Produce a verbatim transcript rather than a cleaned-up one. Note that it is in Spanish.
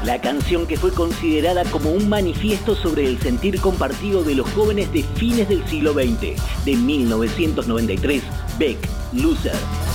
la canción que fue considerada como un manifiesto sobre el sentir compartido de los jóvenes de fines del siglo veinte, de mil novecientos noventa y tres, Beck, Loser.